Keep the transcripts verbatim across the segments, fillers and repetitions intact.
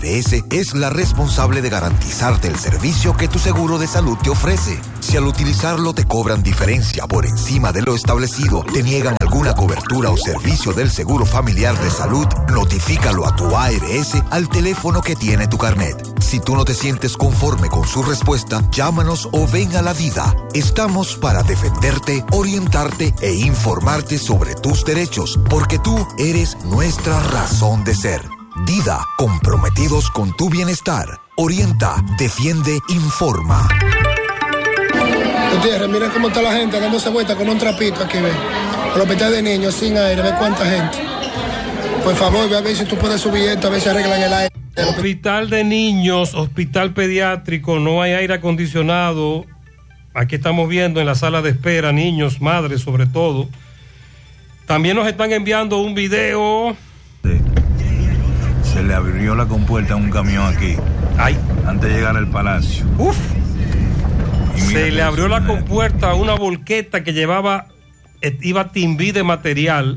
P S es la responsable de garantizarte el servicio que tu seguro de salud te ofrece. Si al utilizarlo te cobran diferencia por encima de lo establecido, te niegan alguna cobertura o servicio del Seguro Familiar de Salud, notifícalo a tu A R S al teléfono que tiene tu carnet. Si tú no te sientes conforme con su respuesta, llámanos o ven a la Dida. Estamos para defenderte, orientarte e informarte sobre tus derechos, porque tú eres nuestra razón de ser. Dida, comprometidos con tu bienestar. Orienta, defiende, informa. Gutiérrez, mira cómo está la gente dándose vuelta con un trapito aquí, ve. El hospital de niños sin aire, ve cuánta gente. Por favor, ve a ver si tú puedes subir esto, a ver si arreglan el aire. Hospital de niños, hospital pediátrico, no hay aire acondicionado. Aquí estamos viendo en la sala de espera, niños, madres sobre todo. También nos están enviando un video. Sí. Se le abrió la compuerta a un camión aquí. Ay. Antes de llegar al palacio. Uf. Se le abrió la compuerta a una volqueta que llevaba, iba timbí de material.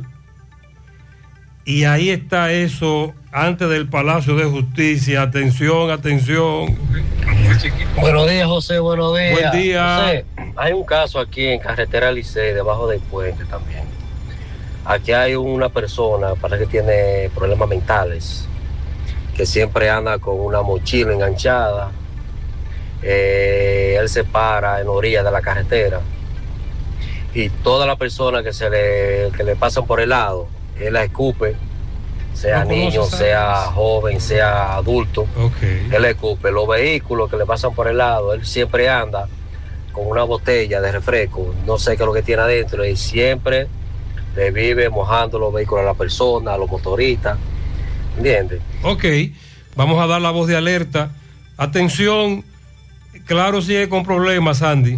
Y ahí está eso, antes del Palacio de Justicia. Atención, atención. Buenos días, José, buenos días. Buen día. José, hay un caso aquí en Carretera Licey, debajo del puente también. Aquí hay una persona, parece que tiene problemas mentales, que siempre anda con una mochila enganchada. Eh, él se para en orilla de la carretera y todas las personas que se le, que le pasan por el lado, él la escupe, sea niño, sea joven, sea adulto. Okay. Él escupe. Los vehículos que le pasan por el lado, él siempre anda con una botella de refresco, no sé qué es lo que tiene adentro, y siempre le vive mojando los vehículos a la persona, a los motoristas, ¿entiendes? Ok, vamos a dar la voz de alerta. Atención, claro, sigue con problemas, Sandy.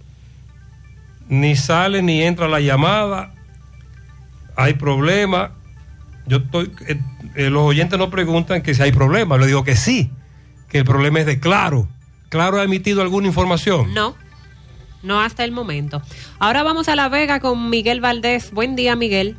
Ni sale ni entra la llamada, hay problemas. Yo estoy, eh, eh, los oyentes nos preguntan que si hay problemas, le digo que sí, que el problema es de Claro. ¿Claro ha emitido alguna información? No, no hasta el momento. Ahora vamos a La Vega con Miguel Valdés. Buen día, Miguel.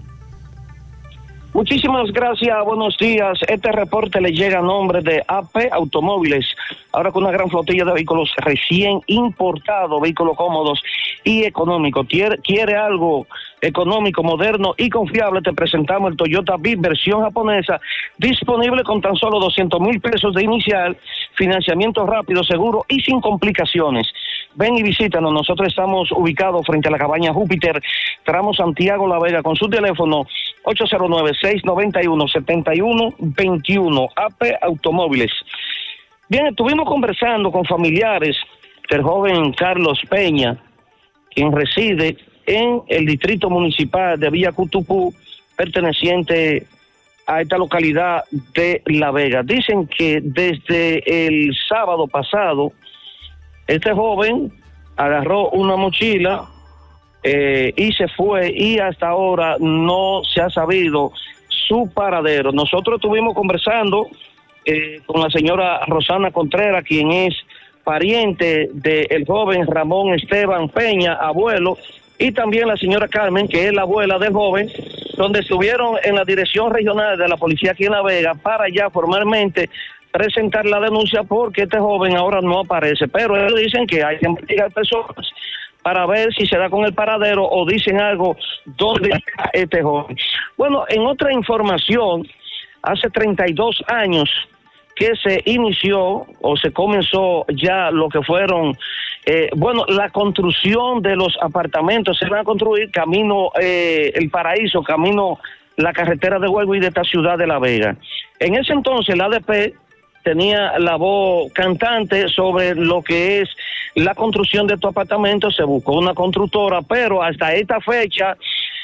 Muchísimas gracias, buenos días. Este reporte le llega a nombre de A P Automóviles, ahora con una gran flotilla de vehículos recién importados, vehículos cómodos y económicos. ¿Quiere, quiere algo económico, moderno y confiable? Te presentamos el Toyota Big versión japonesa, disponible con tan solo doscientos mil pesos de inicial, financiamiento rápido, seguro y sin complicaciones. Ven y visítanos, nosotros estamos ubicados frente a la cabaña Júpiter, tramo Santiago La Vega, con su teléfono ocho cero nueve, seis nueve uno, siete uno dos uno, A P Automóviles. Bien, estuvimos conversando con familiares del joven Carlos Peña, quien reside en el distrito municipal de Villa Cutupú, perteneciente a esta localidad de La Vega. Dicen que desde el sábado pasado, este joven agarró una mochila eh, y se fue, y hasta ahora no se ha sabido su paradero. Nosotros estuvimos conversando eh, con la señora Rosana Contreras, quien es pariente del joven Ramón Esteban Peña, abuelo, y también la señora Carmen, que es la abuela del joven, donde estuvieron en la Dirección Regional de la Policía aquí en La Vega para ya formalmente presentar la denuncia, porque este joven ahora no aparece, pero ellos dicen que hay que investigar personas para ver si se da con el paradero o dicen algo dónde está este joven. Bueno, en otra información, hace treinta y dos años que se inició o se comenzó ya lo que fueron, eh, bueno, la construcción de los apartamentos. Se van a construir camino eh, El Paraíso, camino la carretera de Huelva y de esta ciudad de La Vega. En ese entonces la A D P tenía la voz cantante sobre lo que es la construcción de estos apartamentos. Se buscó una constructora, pero hasta esta fecha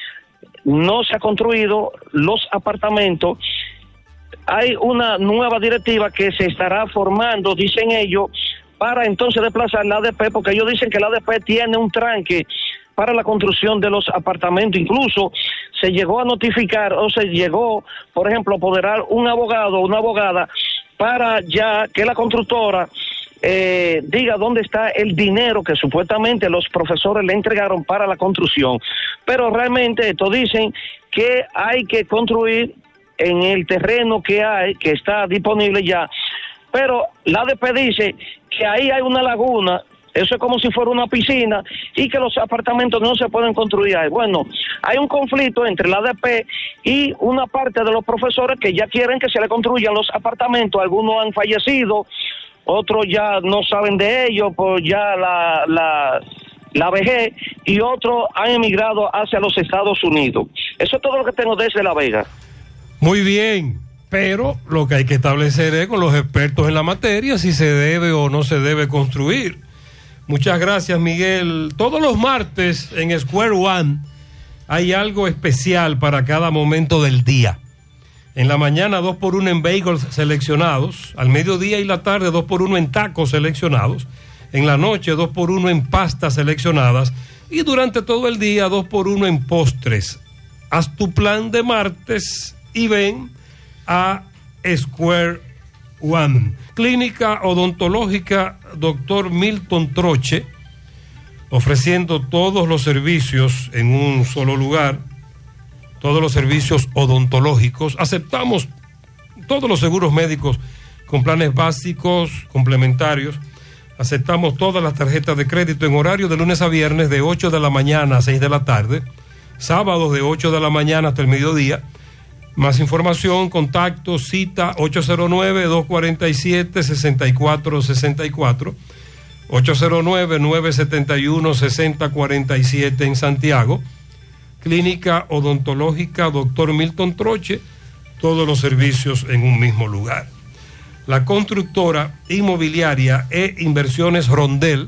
no se ha construido los apartamentos. Hay una nueva directiva que se estará formando, dicen ellos, para entonces desplazar la A D P, porque ellos dicen que la A D P tiene un tranque para la construcción de los apartamentos. Incluso se llegó a notificar, o se llegó, por ejemplo, a apoderar un abogado o una abogada para ya que la constructora eh, diga dónde está el dinero que supuestamente los profesores le entregaron para la construcción. Pero realmente esto dicen que hay que construir en el terreno que hay, que está disponible ya, pero la A D P dice que ahí hay una laguna, eso es como si fuera una piscina, y que los apartamentos no se pueden construir ahí. Bueno, hay un conflicto entre la A D P y una parte de los profesores que ya quieren que se le construyan los apartamentos. Algunos han fallecido, otros ya no saben de ellos por ya la, la, la vejez, y otros han emigrado hacia los Estados Unidos. Eso es todo lo que tengo desde La Vega. Muy bien, pero lo que hay que establecer es con los expertos en la materia si se debe o no se debe construir. Muchas gracias, Miguel. Todos los martes en Square One hay algo especial para cada momento del día. En la mañana dos por uno en bagels seleccionados, al mediodía y la tarde dos por uno en tacos seleccionados, en la noche dos por uno en pastas seleccionadas y durante todo el día dos por uno en postres. Haz tu plan de martes y ven a Square One. Clínica Odontológica Doctor Milton Troche, ofreciendo todos los servicios en un solo lugar, todos los servicios odontológicos. Aceptamos todos los seguros médicos con planes básicos, complementarios. Aceptamos todas las tarjetas de crédito en horario de lunes a viernes de ocho de la mañana a seis de la tarde, sábados de ocho de la mañana hasta el mediodía. Más información, contacto, cita ocho cero nueve, dos cuatro siete, seis cuatro seis cuatro, ocho cero nueve, nueve siete uno, seis cero cuatro siete en Santiago. Clínica Odontológica Doctor Milton Troche, todos los servicios en un mismo lugar. La constructora inmobiliaria e Inversiones Rondel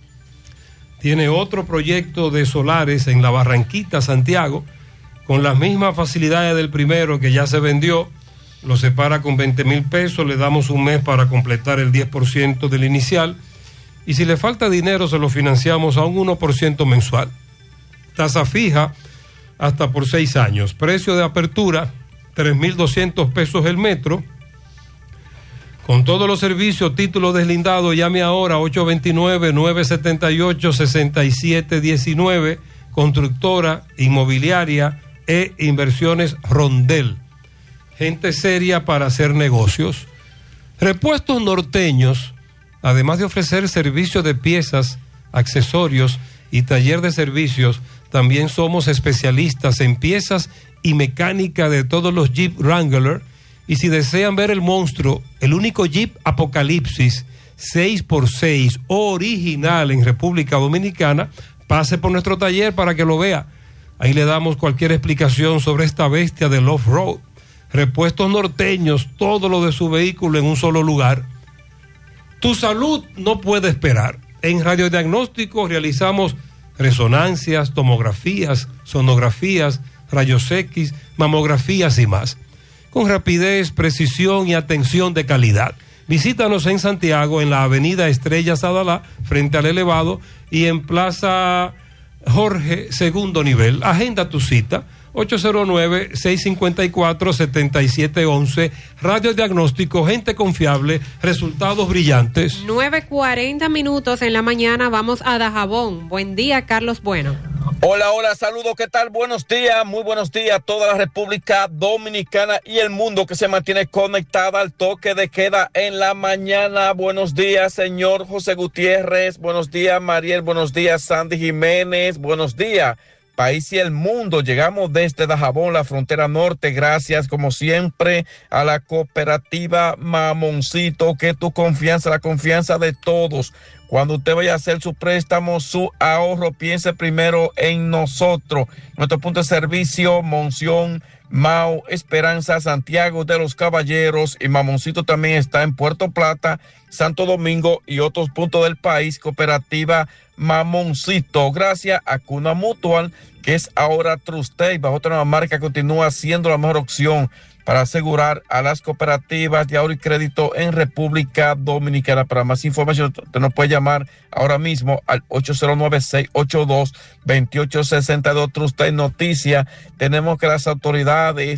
tiene otro proyecto de solares en la Barranquita, Santiago, con las mismas facilidades del primero que ya se vendió. Lo separa con veinte mil pesos, le damos un mes para completar el diez por ciento del inicial, y si le falta dinero se lo financiamos a un uno por ciento mensual. Tasa fija hasta por seis años. Precio de apertura, tres mil doscientos pesos el metro. Con todos los servicios, título deslindado, llame ahora ocho dos nueve, nueve siete ocho, seis siete uno nueve, constructora inmobiliaria e Inversiones Rondel. Gente seria para hacer negocios. Repuestos Norteños, además de ofrecer servicio de piezas, accesorios y taller de servicios, también somos especialistas en piezas y mecánica de todos los Jeep Wrangler. Y si desean ver el monstruo, el único Jeep Apocalipsis seis por seis original en República Dominicana, pase por nuestro taller para que lo vea. Ahí le damos cualquier explicación sobre esta bestia del off-road. Repuestos Norteños, todo lo de su vehículo en un solo lugar. Tu salud no puede esperar. En Radiodiagnóstico realizamos resonancias, tomografías, sonografías, rayos X, mamografías y más, con rapidez, precisión y atención de calidad. Visítanos en Santiago, en la avenida Estrella Sadalá, frente al elevado, y en Plaza Jorge, segundo nivel. Agenda tu cita, ocho cero nueve, seis cinco cuatro, siete siete uno uno. Radio Diagnóstico, gente confiable, resultados brillantes. nueve cuarenta minutos en la mañana, vamos a Dajabón. Buen día, Carlos Bueno. Hola, hola, saludos, ¿qué tal? Buenos días, muy buenos días a toda la República Dominicana y el mundo que se mantiene conectada al toque de queda en la mañana. Buenos días, señor José Gutiérrez, buenos días, Mariel, buenos días, Sandy Jiménez, buenos días, país y el mundo. Llegamos desde Dajabón, la frontera norte, gracias como siempre a la cooperativa Mamoncito, que tu confianza, la confianza de todos. Cuando usted vaya a hacer su préstamo, su ahorro, piense primero en nosotros. Nuestro punto de servicio, Monción, Mao, Esperanza, Santiago de los Caballeros, y Mamoncito también está en Puerto Plata, Santo Domingo y otros puntos del país. Cooperativa Mamoncito, gracias a Cuna Mutual, que es ahora Trustay, bajo otra nueva marca, continúa siendo la mejor opción para asegurar a las cooperativas de ahorro y crédito en República Dominicana. Para más información, usted nos puede llamar ahora mismo al ocho cero nueve, seis ocho dos, dos ocho seis dos. Trustay Noticias, tenemos que las autoridades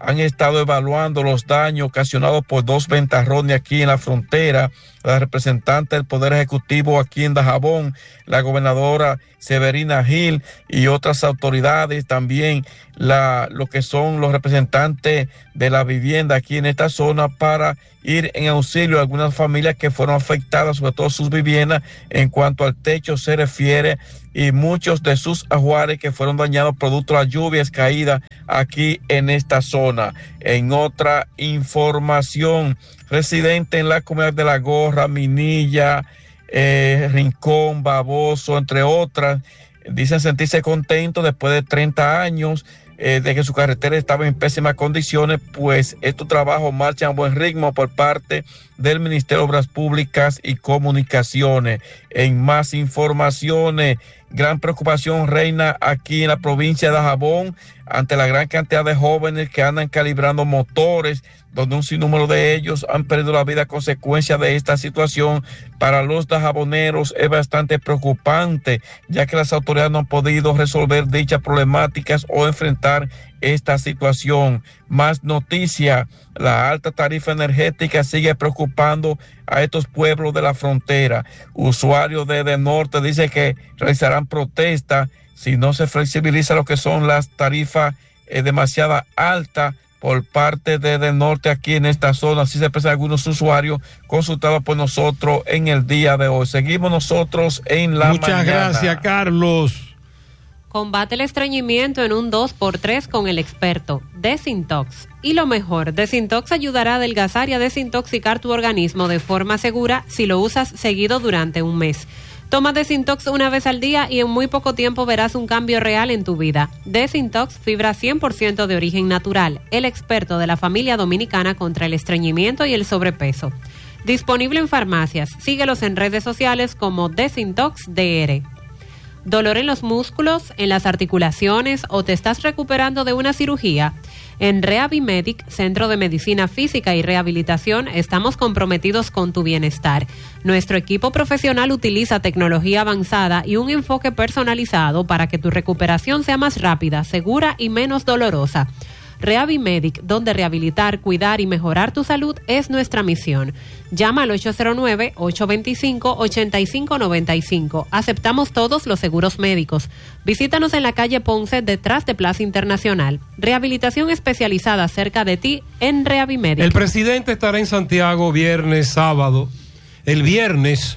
han estado evaluando los daños ocasionados por dos ventarrones aquí en la frontera. La representante del Poder Ejecutivo aquí en Dajabón, la gobernadora Severina Gil y otras autoridades, también la, lo que son los representantes de la vivienda aquí en esta zona, para ir en auxilio a algunas familias que fueron afectadas, sobre todo sus viviendas, en cuanto al techo se refiere, y muchos de sus ajuares que fueron dañados producto de las lluvias caídas aquí en esta zona. En otra información, residentes en la comunidad de La Gorra, Minilla, eh, Rincón, Baboso, entre otras, dicen sentirse contentos después de treinta años eh, de que su carretera estaba en pésimas condiciones, pues estos trabajos marchan a buen ritmo por parte del Ministerio de Obras Públicas y Comunicaciones. En más informaciones, gran preocupación reina aquí en la provincia de Dajabón ante la gran cantidad de jóvenes que andan calibrando motores, donde un sinnúmero de ellos han perdido la vida a consecuencia de esta situación. Para los dajaboneros es bastante preocupante, ya que las autoridades no han podido resolver dichas problemáticas o enfrentar esta situación. Más noticia, la alta tarifa energética sigue preocupando a estos pueblos de la frontera. Usuarios de Edenorte dicen que realizarán protesta si no se flexibiliza lo que son las tarifas eh, demasiado altas por parte de Edenorte aquí en esta zona. Así se expresan algunos usuarios consultados por nosotros en el día de hoy. Seguimos nosotros en la Muchas mañana. gracias, Carlos. Combate el estreñimiento en un dos por tres con el experto Desintox. Y lo mejor, Desintox ayudará a adelgazar y a desintoxicar tu organismo de forma segura si lo usas seguido durante un mes. Toma Desintox una vez al día y en muy poco tiempo verás un cambio real en tu vida. Desintox, fibra cien por ciento de origen natural, el experto de la familia dominicana contra el estreñimiento y el sobrepeso. Disponible en farmacias. Síguelos en redes sociales como Desintox D R. ¿Dolor en los músculos, en las articulaciones o te estás recuperando de una cirugía? En Rehabimedic, Centro de Medicina Física y Rehabilitación, estamos comprometidos con tu bienestar. Nuestro equipo profesional utiliza tecnología avanzada y un enfoque personalizado para que tu recuperación sea más rápida, segura y menos dolorosa. Rehabimedic, donde rehabilitar, cuidar y mejorar tu salud es nuestra misión. Llama al ocho cero nueve, ocho dos cinco, ocho cinco nueve cinco. Aceptamos todos los seguros médicos. Visítanos en la calle Ponce, detrás de Plaza Internacional. Rehabilitación especializada cerca de ti en Rehabimedic. El presidente estará en Santiago viernes, sábado. El viernes,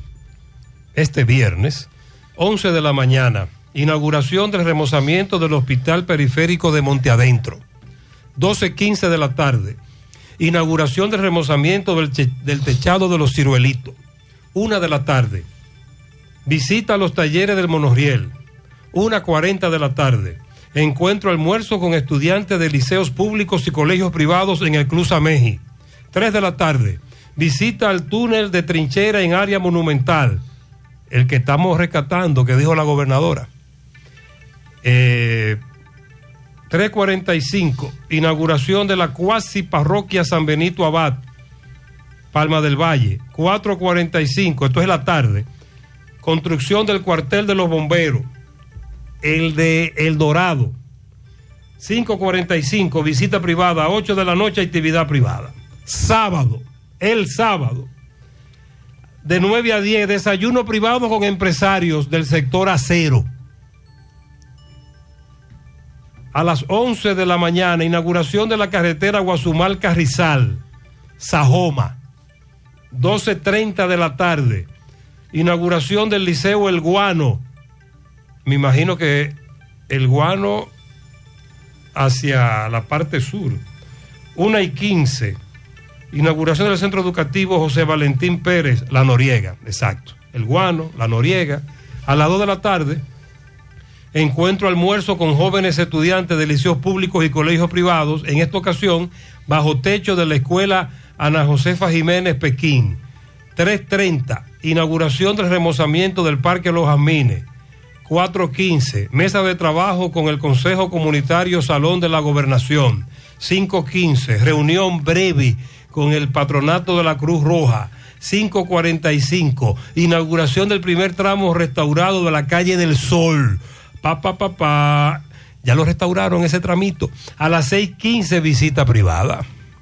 este viernes, once de la mañana, inauguración del remozamiento del Hospital Periférico de Monteadentro. doce quince de la tarde, inauguración del remozamiento del, del techado de los Ciruelitos. una de la tarde, visita a los talleres del Monorriel. una cuarenta de la tarde, encuentro almuerzo con estudiantes de liceos públicos y colegios privados en el Club Sameji. tres de la tarde, visita al túnel de trinchera en área monumental, el que estamos rescatando, que dijo la gobernadora. Eh... tres cuarenta y cinco, inauguración de la cuasi parroquia San Benito Abad, Palma del Valle. cuatro cuarenta y cinco, esto es la tarde, construcción del cuartel de los bomberos, el de El Dorado. cinco cuarenta y cinco, visita privada, ocho de la noche, actividad privada. Sábado, el sábado, de nueve a diez, desayuno privado con empresarios del sector acero. A las once de la mañana, inauguración de la carretera Guazumal-Carrizal, Sajoma. doce treinta de la tarde, inauguración del Liceo El Guano. Me imagino que El Guano hacia la parte sur. una y quince, inauguración del Centro Educativo José Valentín Pérez, La Noriega. Exacto. El Guano, La Noriega. A las dos de la tarde, encuentro almuerzo con jóvenes estudiantes de liceos públicos y colegios privados, en esta ocasión bajo techo de la escuela Ana Josefa Jiménez Pekín. tres treinta, inauguración del remozamiento del Parque Los Jazmines. cuatro quince, mesa de trabajo con el Consejo Comunitario Salón de la Gobernación. cinco quince, reunión breve con el Patronato de la Cruz Roja. cinco cuarenta y cinco, inauguración del primer tramo restaurado de la calle del Sol. Pa, pa, pa, pa. Ya lo restauraron ese tramito. A las seis quince visita privada.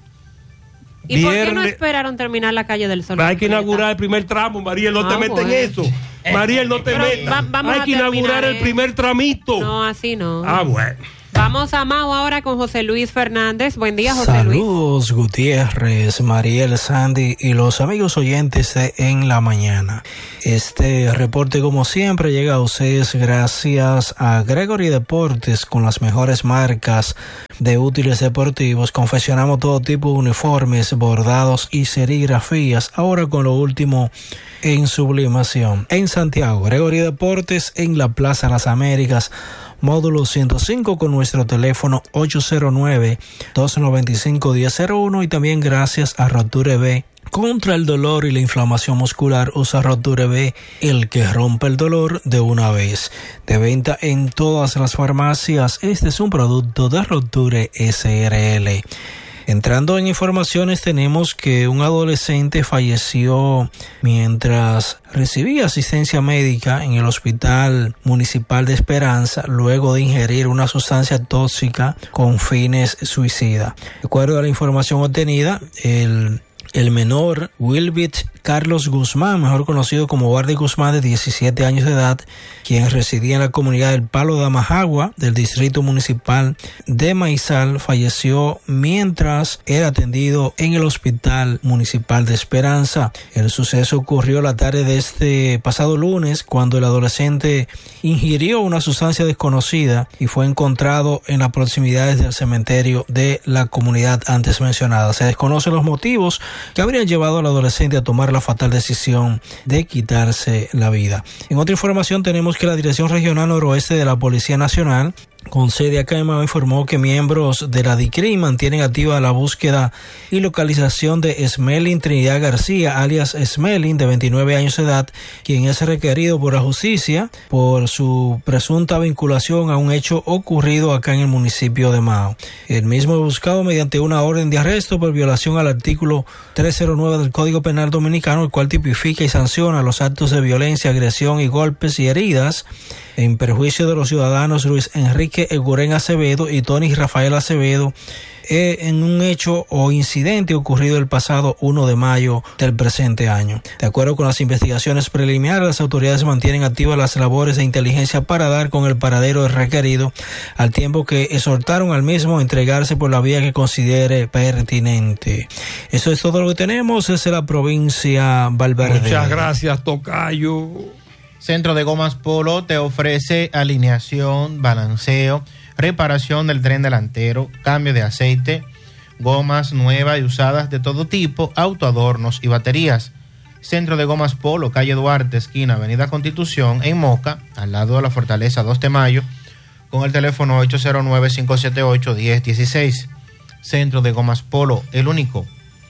¿Y Viernes, por qué no esperaron terminar la calle del Sol? Hay que inaugurar el primer tramo, Mariel, no ah, te metas bueno. en eso. Mariel, no te metas. Va, hay que inaugurar el primer tramito. No, así no. Ah, bueno. Vamos a Mao ahora con José Luis Fernández. Buen día, José Saludos, Luis. Saludos, Gutiérrez, Mariel, Sandy y los amigos oyentes de En la Mañana. Este reporte, como siempre, llega a ustedes gracias a Gregory Deportes, con las mejores marcas de útiles deportivos. Confeccionamos todo tipo de uniformes, bordados y serigrafías. Ahora con lo último en sublimación. En Santiago, Gregory Deportes, en la Plaza Las Américas, módulo ciento cinco, con nuestro teléfono ocho cero nueve, dos nueve cinco, uno cero cero uno, y también gracias a Roture B. Contra el dolor y la inflamación muscular, usa Roture B, el que rompe el dolor de una vez. De venta en todas las farmacias, este es un producto de Roture S R L. Entrando en informaciones, tenemos que un adolescente falleció mientras recibía asistencia médica en el Hospital Municipal de Esperanza luego de ingerir una sustancia tóxica con fines suicidas. De acuerdo a la información obtenida, el El menor, Wilbit Carlos Guzmán, mejor conocido como Bardi Guzmán, de diecisiete años de edad, quien residía en la comunidad del Palo de Amajagua, del distrito municipal de Maizal, falleció mientras era atendido en el Hospital Municipal de Esperanza. El suceso ocurrió la tarde de este pasado lunes, cuando el adolescente ingirió una sustancia desconocida y fue encontrado en las proximidades del cementerio de la comunidad antes mencionada. Se desconocen los motivos que habrían llevado al adolescente a tomar la fatal decisión de quitarse la vida. En otra información, tenemos que la Dirección Regional Noroeste de la Policía Nacional, con sede acá en Mao, informó que miembros de la DICRI mantienen activa la búsqueda y localización de Esmelin Trinidad García, alias Esmelin, de veintinueve años de edad, quien es requerido por la justicia por su presunta vinculación a un hecho ocurrido acá en el municipio de Mao. El mismo es buscado mediante una orden de arresto por violación al artículo trescientos nueve del Código Penal Dominicano, el cual tipifica y sanciona los actos de violencia, agresión y golpes y heridas en perjuicio de los ciudadanos Luis Enrique Eguren Acevedo y Tony Rafael Acevedo, eh, en un hecho o incidente ocurrido el pasado primero de mayo del presente año. De acuerdo con las investigaciones preliminares, las autoridades mantienen activas las labores de inteligencia para dar con el paradero del requerido, al tiempo que exhortaron al mismo a entregarse por la vía que considere pertinente. Eso es todo lo que tenemos desde la provincia Valverde. Muchas gracias, tocayo. Centro de Gomas Polo te ofrece alineación, balanceo, reparación del tren delantero, cambio de aceite, gomas nuevas y usadas de todo tipo, autoadornos y baterías. Centro de Gomas Polo, calle Duarte, esquina Avenida Constitución, en Moca, al lado de la Fortaleza dos de mayo, con el teléfono ocho cero nueve, cinco siete ocho, uno cero uno seis. Centro de Gomas Polo, el único.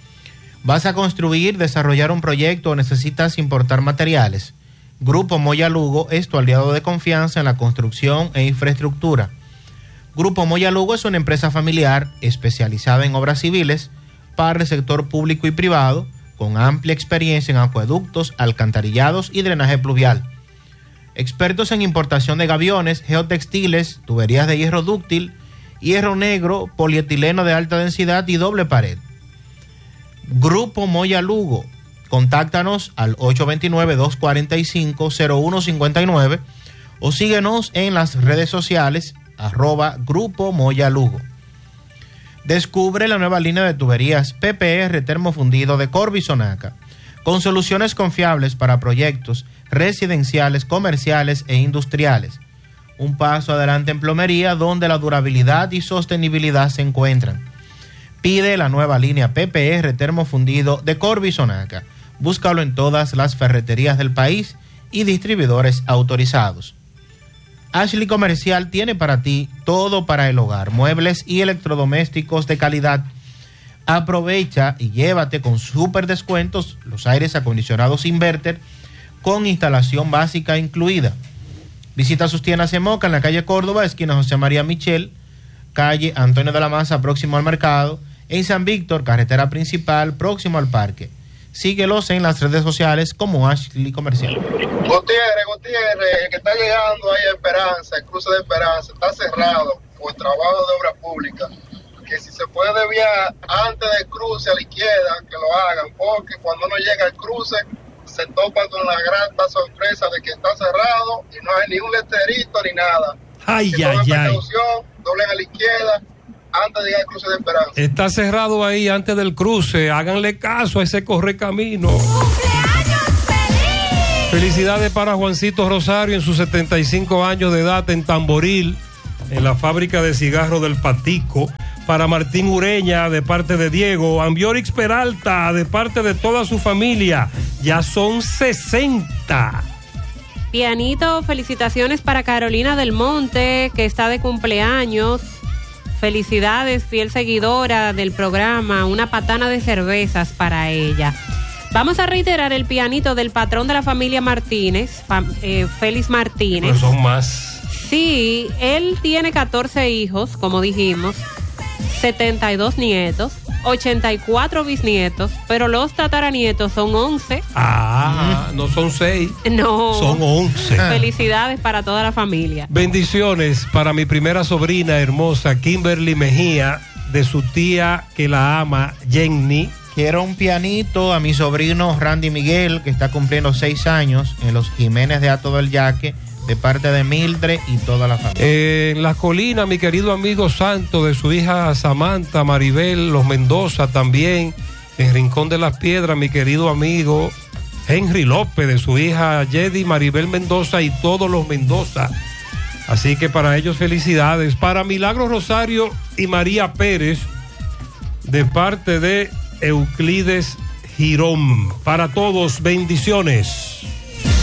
¿Vas a construir, desarrollar un proyecto o necesitas importar materiales? Grupo Moya Lugo es tu aliado de confianza en la construcción e infraestructura. Grupo Moya Lugo es una empresa familiar especializada en obras civiles para el sector público y privado, con amplia experiencia en acueductos, alcantarillados y drenaje pluvial. Expertos en importación de gaviones, geotextiles, tuberías de hierro dúctil, hierro negro, polietileno de alta densidad y doble pared. Grupo Moya Lugo. Contáctanos al ocho dos nueve, dos cuatro cinco, cero uno cinco nueve o síguenos en las redes sociales arroba Grupo Moya Lugo. Descubre la nueva línea de tuberías P P R termofundido de Corby Sonaca, con soluciones confiables para proyectos residenciales, comerciales e industriales. Un paso adelante en plomería, donde la durabilidad y sostenibilidad se encuentran. Pide la nueva línea P P R termofundido de Corby Sonaca. Búscalo en todas las ferreterías del país y distribuidores autorizados. Ashley Comercial tiene para ti todo para el hogar, muebles y electrodomésticos de calidad. Aprovecha y llévate con súper descuentos los aires acondicionados Inverter con instalación básica incluida. Visita sus tiendas en Moca, en la calle Córdoba, esquina José María Michel, calle Antonio de la Maza, próximo al mercado, en San Víctor, carretera principal, próximo al parque. Síguelos en las redes sociales como Ashley Comercial. Gutiérrez, Gutiérrez, el que está llegando ahí a Esperanza, el cruce de Esperanza, está cerrado. por trabajo de obra pública, que si se puede desviar antes del cruce a la izquierda, que lo hagan, porque cuando uno llega al cruce se topa con la grata sorpresa de que está cerrado y no hay ni un letrerito ni nada. Ay, si ay, ay. Precaución, doblen a la izquierda antes de llegar al cruce de Esperanza. Está cerrado ahí antes del cruce. Háganle caso a ese correcamino. Felicidades para Juancito Rosario en sus setenta y cinco años de edad en Tamboril, en la fábrica de cigarros del Patico. Para Martín Ureña, de parte de Diego. Ambiorix Peralta, de parte de toda su familia. Ya son sesenta. Pianito, felicitaciones para Carolina del Monte, que está de cumpleaños. Felicidades, fiel seguidora del programa. Una patana de cervezas para ella. Vamos a reiterar el pianito del patrón de la familia Martínez, eh, Félix Martínez. Pues son más. Sí, él tiene catorce hijos, como dijimos, setenta y dos nietos, ochenta y cuatro bisnietos, pero los tataranietos son once. Ah, mm. no son seis. No. Son once. Felicidades para toda la familia. Bendiciones para mi primera sobrina hermosa, Kimberly Mejía, de su tía que la ama, Jenny. Quiero un pianito a mi sobrino Randy Miguel, que está cumpliendo seis años en los Jiménez de Ato del Yaque, de parte de Mildred y toda la familia. Eh, en Las Colinas, mi querido amigo Santo, de su hija Samantha, Maribel, los Mendoza también. En Rincón de las Piedras, mi querido amigo Henry López, de su hija Yedi, Maribel Mendoza y todos los Mendoza. Así que para ellos felicidades. Para Milagro Rosario y María Pérez, de parte de Euclides Girón. Para todos, bendiciones.